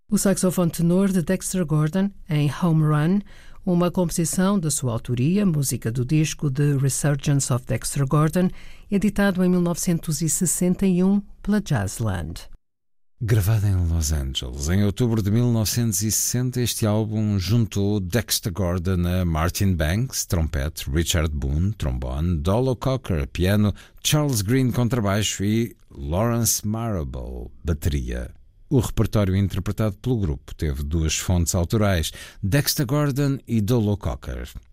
O saxofone tenor de Dexter Gordon em Home Run, uma composição da sua autoria, música do disco The Resurgence of Dexter Gordon, editado em 1961 pela Jazzland. Gravado em Los Angeles, em outubro de 1960, este álbum juntou Dexter Gordon a Martin Banks, trompete, Richard Boone, trombone, Dolo Cocker, piano, Charles Green, contrabaixo e Lawrence Marable, bateria. O repertório interpretado pelo grupo teve duas fontes autorais, Dexter Gordon e Dolo Cocker.